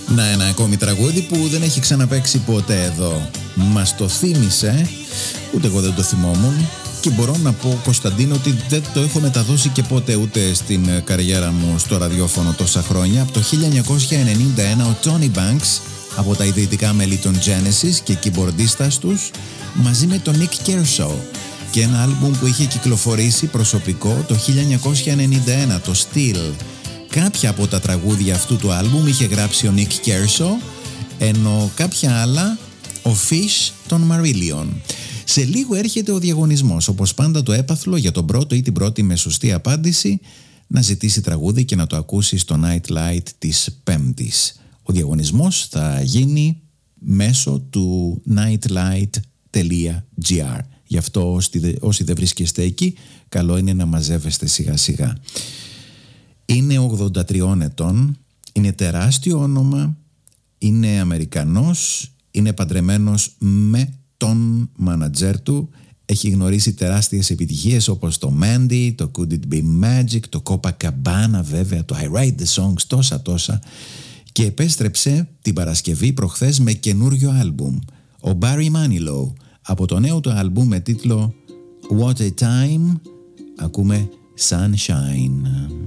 Να, ένα ακόμη τραγούδι που δεν έχει ξαναπαίξει ποτέ εδώ. Μας το θύμισε, ούτε εγώ δεν το θυμόμουν. Και μπορώ να πω, Κωνσταντίνο, ότι δεν το έχω μεταδώσει και ποτέ ούτε στην καριέρα μου στο ραδιόφωνο τόσα χρόνια. Από το 1991 ο Tony Banks, από τα ιδρυτικά μέλη των Genesis και κιμπορντίστας τους, μαζί με τον Nick Kershaw, και ένα άλμπουμ που είχε κυκλοφορήσει προσωπικό το 1991, το Steel. Κάποια από τα τραγούδια αυτού του άλμπουμ είχε γράψει ο Nick Kershaw, ενώ κάποια άλλα ο Fish των Marillion. Σε λίγο έρχεται ο διαγωνισμός, όπως πάντα το έπαθλο για τον πρώτο ή την πρώτη με σωστή απάντηση να ζητήσει τραγούδι και να το ακούσει στο Night Light της Πέμπτης. Ο διαγωνισμός θα γίνει μέσω του nightlight.gr. Γι' αυτό όσοι δεν βρίσκεστε εκεί, καλό είναι να μαζεύεστε σιγά σιγά. Είναι 83 ετών, είναι τεράστιο όνομα, είναι Αμερικανός, είναι παντρεμένος με τον μάνατζέρ του, έχει γνωρίσει τεράστιες επιτυχίες όπως το Mandy, το Could It Be Magic, το Copacabana βέβαια, το I Write The Songs, τόσα, και επέστρεψε την Παρασκευή προχθές με καινούριο άλμπουμ, ο Barry Manilow. Από το νέο του άλμπουμ με τίτλο What a Time ακούμε Sunshine.